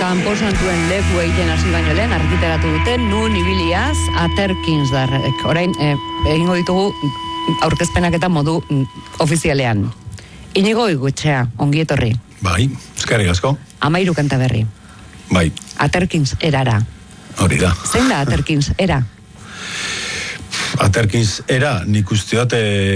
Kanposantuen leku egiten hasi baino lehen argitaratu duten nun ibiliaz Aterkinsdarrek. Orain egingo ditugu aurkezpenak eta modu ofizialean. Inigo Igutxea, ongi etorri. Bai, eskerrik asko. 13 kanta berri. Bai. Aterkins erara. Hori da. Zein da Aterkins era? Aterkins era, nik usteot,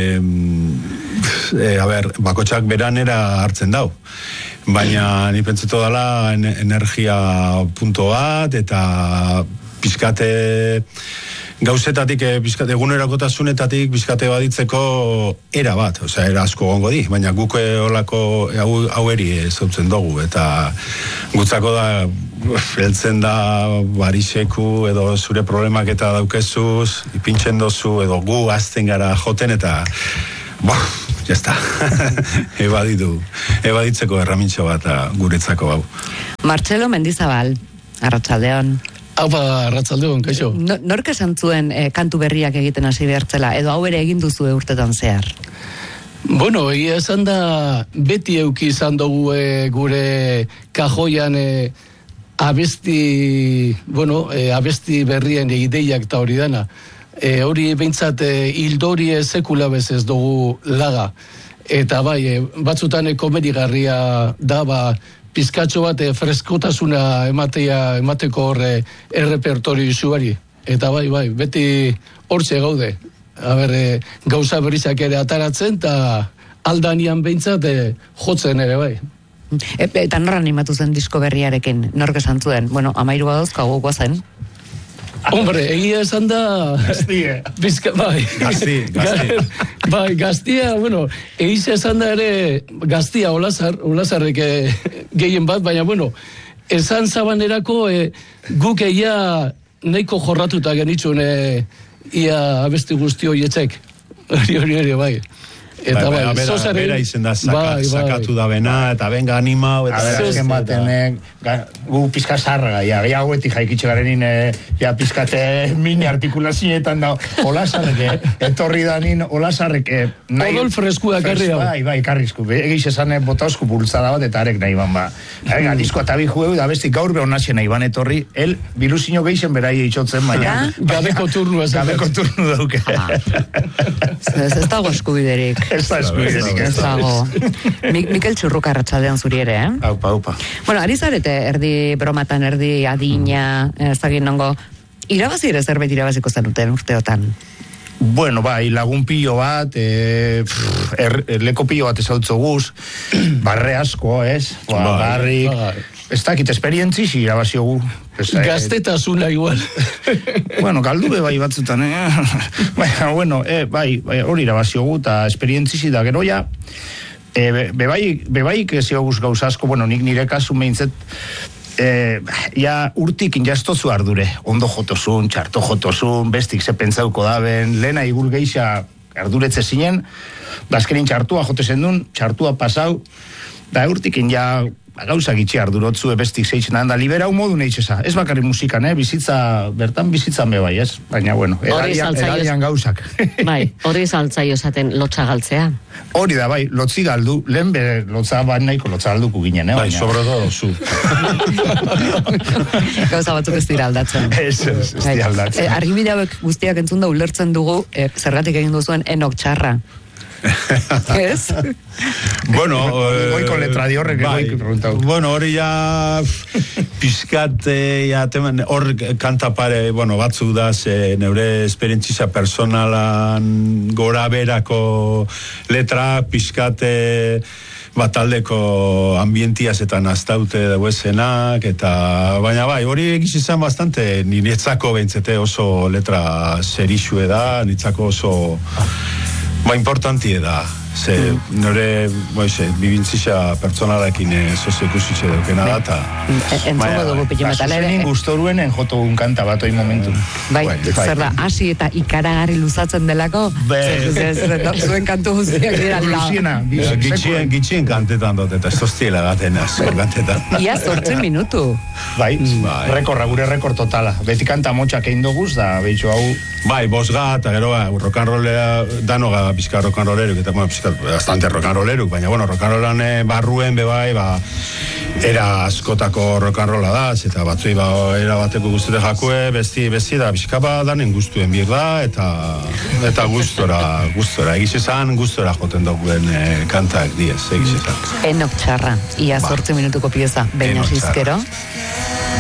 bakotxak beranera hartzen dau. Baina ni pentseto dala energia punto bat, eta pizkate gauzetatik, pizkate egunerakotasunetatik pizkate baditzeko era bat, osea, era asko gongo di, baina guk olako hau eri zautzen dugu, eta gutzako da, heltzen da bariseku edo zure problemak eta daukezuz, ipintzen dozu, edo gu azten gara joten, eta ya está. Ebaditzeko erramintxo bat guretzako hau. Martxelo Mendizabal, arratsaldeon. Haupa, arratsaldeon, kaixo. Nork esan zuen kantu berriak egiten hasi behartzela, edo hau ere egin duzu urtetan zehar? Bueno, egia esan da, beti euki izan dugu gure kajoian abesti berrien ideiak eta hori dana. Hori behintzat hildori sekula bezez dugu laga. Eta bai, batzutan komedigarria da, pizkatxo bat freskotasuna emateko horre errepertorio izuari. Eta bai, beti hortxe gaude. Gauza berrizak ere ataratzen, eta aldanian behintzat jotzen ere bai. Eta norra animatu zen disko berriarekin, nork esan zuen? Bueno, 13 badauzkagu guazen. Hombre, egia esan da... Gaztie. Bai, gaztia, bueno, egia esan da ere gaztia olazarrek gehien bat, baina, bueno, esan zabanerako guk egia nahiko jorratuta genitzun ia abesti guzti horietzek. Hori, bai. Eta bai, bera izen da sakatu da bena, eta benga animau, eta azken baten, gu pizka zarra, gehiagoetik jaikitxe garenin, pizkate mini artikulazietan da, Olasarrek, etorri da nin, Olasarrek, odol freskua karri hau. Bai, karrizku, egiz esan botauzku bultzada bat, eta arek nahi ban, disko eta bi juegu, da besti gaur behon nazien nahi ban etorri, el biluzino geixen berai eitzotzen, baina... Gabeko turnu dauke. Ez dago eskubiderik. Ez da eskubiderik. Ez dago. Mikel Txurruka arratsaldean zuri ere, Aupa. Bueno, ari zarete, erdi bromatan, erdi adina, ez dakit nongo, irabazi ere zerbait irabaziko zenuten urteotan? Bueno, bai, lagun pilo bat, leko pilo bat ezautzo guz, barre asko, ez? Barrik, ez dakit, esperientziz irabazio gu. Gaztetasuna igual. Bueno, galdube bai batzutan, Baina, bueno, bai, hori irabazio gu, eta esperientziz da gero ja, bebaik ezio guz gauz asko, bueno, nik nire kasu meintzet, ja urtik injaztozu ardure, ondo jotozun, txarto jotozun, bestik ze pentsauko daben, lehena igur geixa arduretze zinen, bazkerin txartua jotezen duen, txartua pasau, da urtikin ja gauza gitxe ardurotzu bestik zeitzen da liberau modu neitzesa, ez bakarri musikan, bertan bizitzan bebai, ez? Baina, bueno, eralian gauzak. Bai, hori saltzaio esaten lotxa galtzea. Hori da, bai, lotzi galdu, lehen bere lotza bat nahiko lotza galduko ginen, Bai, sobre todo, zu. Gauza batzuk ez dira aldatzen. Ez dira aldatzen. Argibide hauek guztiak entzun da ulertzen dugu, zergatik egin duzuen enok txarra. ¿Es? Bueno, voy con letra de horrek bueno, hori ja pizkate ja teman hor kanta pare, bueno, batzu da neure esperientzia personalan gora berako letra pizkate bataldeko ambientiaz eta naztaute dauezenak, eta baina bai, hori egiz izan bastante, niretzako behintzete oso letra serixue da, niretzako oso importantie da, nore, bibintzisa pertsonalarekin sozio ikusitxe daukena da, eta... Entzongo dugu pilometalere. Zuzenin guztoruen joto un kanta bat oi momentu. Bai, zer da, hasi eta ikaragarri luzatzen delako, zuen kantu guztiak dira Luziena. Gitxien kantetan dut, eta soztiela gaten azko kantetan. Ia 8 minutu. Bai, gure rekord totala. Beti kanta motxak egin duguz, da, behitxo hau... Bai, bosga, eta gero, rokanrolera, danoga pizka rokanroleruk, eta bastante rokanroleruk, baina, bueno, rokanrolan barruen, bebai, era askotako rock'n'rolla da, eta batzui era bateko guztute jakue, besti da, bizkapa danen guztuen bir da, eta gustora, egiz esan, gustora joten duguen kantak diez, egiz esan. Enok txarra, ia 8 minutuko pieza, baina zizkero.